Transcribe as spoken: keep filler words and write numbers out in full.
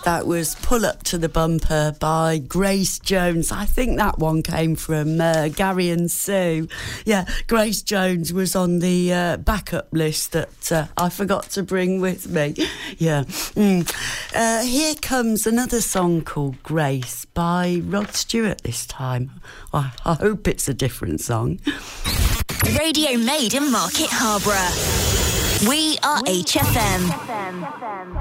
That was Pull Up to the Bumper by Grace Jones. I think that one came from uh, Gary and Sue. Yeah, Grace Jones was on the uh, backup list that uh, I forgot to bring with me. Yeah. Mm. Uh, here comes another song called Grace by Rod Stewart this time. I, I hope it's a different song. Radio made in Market Harborough. We are H F M.